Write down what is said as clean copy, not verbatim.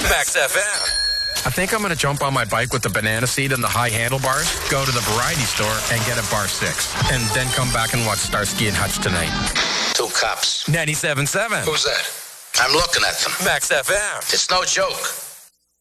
Max FM. I think I'm going to jump on my bike with the banana seat and the high handlebars, go to the variety store and get a bar 6, and then come back and watch Starsky and Hutch tonight. 2 cops. 97.7. Who's that? I'm looking at them. Max FM. It's no joke.